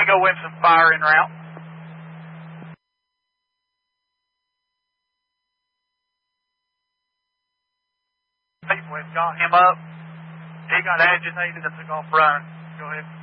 go win some fire en route. People have got him up. He got agitated and took off running. Go ahead.